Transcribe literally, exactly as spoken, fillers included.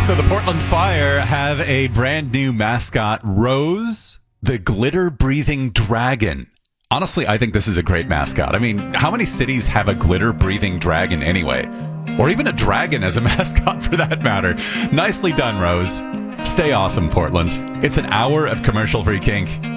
So the Portland Fire have a brand new mascot, Rose, the glitter-breathing dragon. Honestly, I think this is a great mascot. I mean, how many cities have a glitter-breathing dragon anyway? Or even a dragon as a mascot for that matter. Nicely done, Rose. Stay awesome, Portland. It's an hour of commercial-free kink.